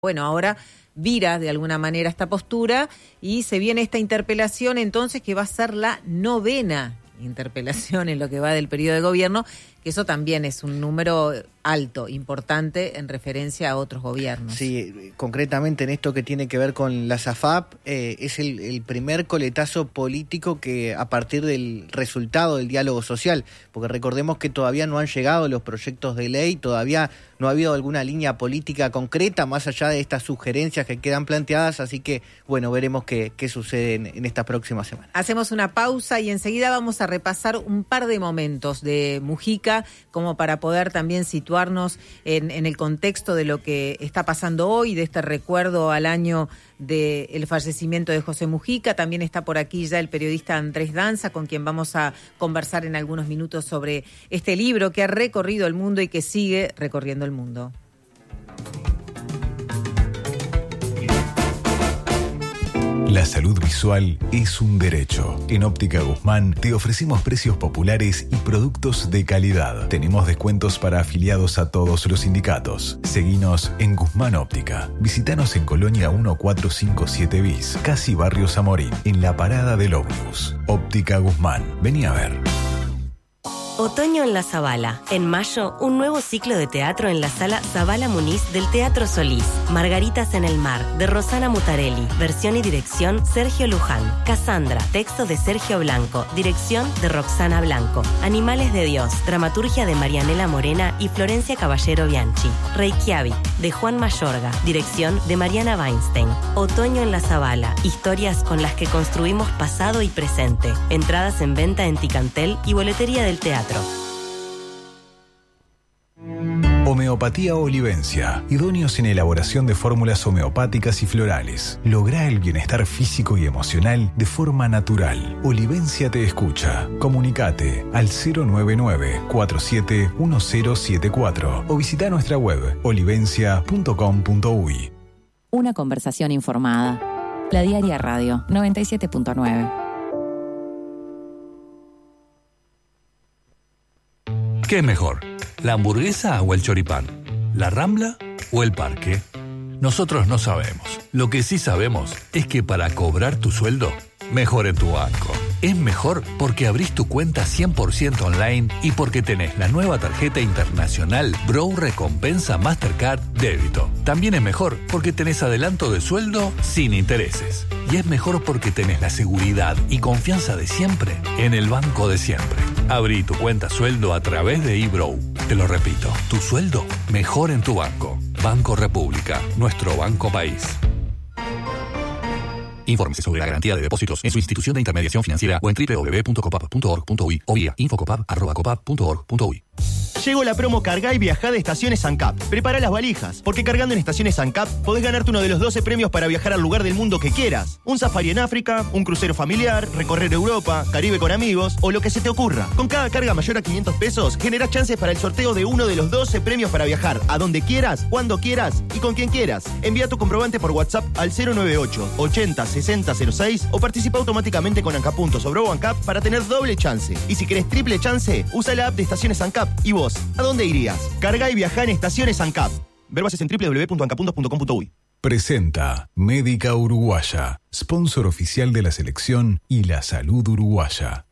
Bueno, ahora vira de alguna manera esta postura y se viene esta interpelación entonces que va a ser la 9ª interpelación en lo que va del periodo de gobierno, que eso también es un número alto, importante en referencia a otros gobiernos. Sí, concretamente en esto que tiene que ver con la SAFAP, es el primer coletazo político que a partir del resultado del diálogo social, porque recordemos que todavía no han llegado los proyectos de ley, todavía no ha habido alguna línea política concreta más allá de estas sugerencias que quedan planteadas, así que bueno, veremos qué sucede en esta próxima semana. Hacemos una pausa y enseguida vamos a repasar un par de momentos de Mujica como para poder también situarnos en el contexto de lo que está pasando hoy, de este recuerdo al año del fallecimiento de José Mujica. También está por aquí ya el periodista Andrés Danza, con quien vamos a conversar en algunos minutos sobre este libro que ha recorrido el mundo y que sigue recorriendo el mundo. La salud visual es un derecho. En Óptica Guzmán te ofrecemos precios populares y productos de calidad. Tenemos descuentos para afiliados a todos los sindicatos. Seguinos en Guzmán Óptica. Visítanos en Colonia 1457 bis, casi Barrio Zamorín, en la parada del ómnibus. Óptica Guzmán. Vení a ver. Otoño en la Zabala. En mayo, un nuevo ciclo de teatro en la sala Zabala Muniz del Teatro Solís. Margaritas en el mar, de Rosana Mutarelli. Versión y dirección, Sergio Luján. Cassandra, texto de Sergio Blanco. Dirección de Roxana Blanco. Animales de Dios, dramaturgia de Marianela Morena y Florencia Caballero Bianchi. Reykjavik, de Juan Mayorga. Dirección de Mariana Weinstein. Otoño en la Zabala. Historias con las que construimos pasado y presente. Entradas en venta en Ticantel y boletería del teatro. Homeopatía Olivencia. Idóneos en elaboración de fórmulas homeopáticas y florales. Lográ el bienestar físico y emocional de forma natural. Olivencia te escucha. Comunicate al 099-471074 o visita nuestra web olivencia.com.uy. Una conversación informada. La Diaria Radio 97.9. ¿Qué es mejor? ¿La hamburguesa o el choripán? ¿La Rambla o el parque? Nosotros no sabemos. Lo que sí sabemos es que para cobrar tu sueldo, mejor en tu banco. Es mejor porque abrís tu cuenta 100% online y porque tenés la nueva tarjeta internacional Brow Recompensa Mastercard Débito. También es mejor porque tenés adelanto de sueldo sin intereses. Y es mejor porque tenés la seguridad y confianza de siempre en el banco de siempre. Abrí tu cuenta sueldo a través de eBrow. Te lo repito, tu sueldo mejor en tu banco. Banco República, nuestro banco país. Infórmese sobre la garantía de depósitos en su institución de intermediación financiera o en www.copap.org.uy o vía infocopap@copap.org.uy. Llegó la promo Cargá y Viajá de Estaciones ANCAP. Prepara las valijas, porque cargando en Estaciones ANCAP podés ganarte uno de los 12 premios para viajar al lugar del mundo que quieras. Un safari en África, un crucero familiar, recorrer Europa, Caribe con amigos o lo que se te ocurra. Con cada carga mayor a 500 pesos, generás chances para el sorteo de uno de los 12 premios para viajar a donde quieras, cuando quieras y con quien quieras. Envía tu comprobante por WhatsApp al 098 80 60 06 o participa automáticamente con ANCAP o Brow ANCAP para tener doble chance. Y si querés triple chance, usa la app de Estaciones ANCAP. ¿Y vos? ¿A dónde irías? Carga y viajá en Estaciones ANCAP. Ver bases en www.ancapuntos.com.uy. Presenta Médica Uruguaya, sponsor oficial de la selección y la salud uruguaya.